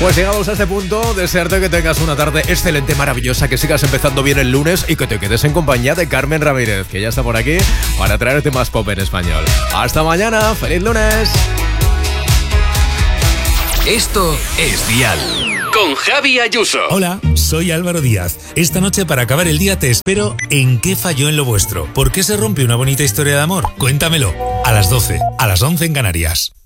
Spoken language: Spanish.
Pues llegamos a este punto, desearte que tengas una tarde excelente, maravillosa, que sigas empezando bien el lunes y que te quedes en compañía de Carmen Ramírez, que ya está por aquí para traerte más pop en español. Hasta mañana, feliz lunes. Esto es Dial. Con Javi Ayuso. Hola, soy Álvaro Díaz. Esta noche para acabar el día te espero en ¿Qué falló en lo vuestro? ¿Por qué se rompe una bonita historia de amor? Cuéntamelo. A las 12, a las 11 en Canarias.